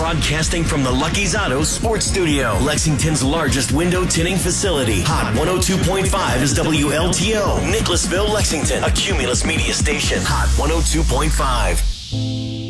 Broadcasting from the Lucky's Auto Sports Studio, Lexington's largest window tinting facility. Hot 102.5 is WLTO, Nicholasville, Lexington, a Cumulus media station. Hot 102.5.